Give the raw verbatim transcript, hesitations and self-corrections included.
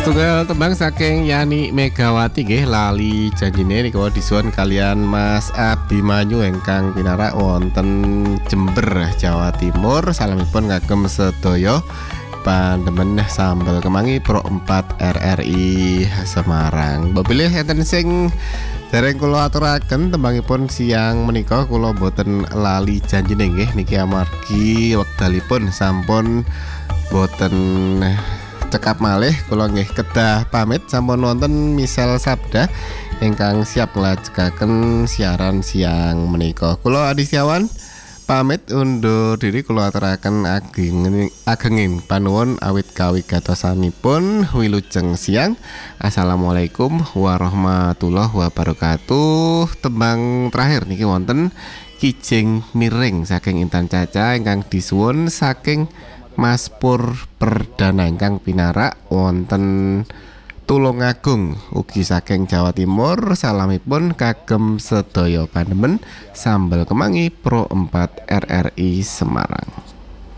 Setunggal tembang saking Yani Megawati nggih lali janjine niku disuwun kalian Mas Abimanyu ingkang pinarak wonten Jember, Jawa Timur. Salamipun kagem sedaya pandemen sambel kemangi Pro empat R R I Semarang. Bapilih enten sing dereng kula aturaken tembangipun siang menika kula boten lali janjine nggih niki amargi wekdalipun sampun boten cekap malih kula nggih kedah pamit sampun wonten misal sabda ingkang siap nglajengaken siaran siang menika. Kula Adi Setiawan pamit undur diri kula aturaken ageng agenging panuwun awit kawigatosanipun wilujeng siang. Assalamualaikum warahmatullahi wabarakatuh. Tembang terakhir niki wonten Kijing Miring saking Intan Caca ingkang disuwun saking Mas Pur Perdana ingkang pinarak wonten Tulungagung ugi saking Jawa Timur. Salamipun kagem sedaya panemen sambel kemangi Pro empat R R I Semarang.